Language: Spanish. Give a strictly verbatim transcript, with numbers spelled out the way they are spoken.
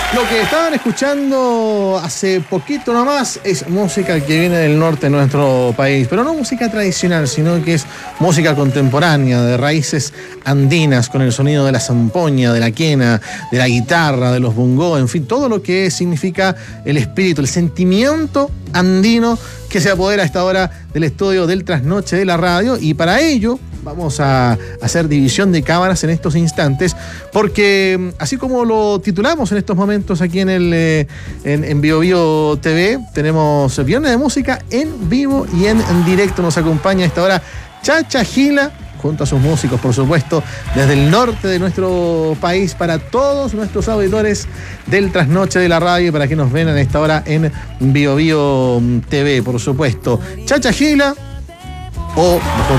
Lo que estaban escuchando hace poquito nomás es música que viene del norte de nuestro país, pero no música tradicional, sino que es música contemporánea, de raíces andinas, con el sonido de la zampoña, de la quena, de la guitarra, de los bongos, en fin, todo lo que significa el espíritu, el sentimiento andino que se apodera a esta hora del estudio del Trasnoche de la Radio. Y para ello vamos a hacer división de cámaras en estos instantes, porque así como lo titulamos en estos momentos aquí en el eh, en, en Bio Bio T V, tenemos viernes de música en vivo y en, en directo. Nos acompaña a esta hora Chacha Gila, junto a sus músicos, por supuesto, desde el norte de nuestro país, para todos nuestros auditores del Trasnoche de la Radio, para que nos ven a esta hora en Bio Bio T V, por supuesto. Chacha Gila, o mejor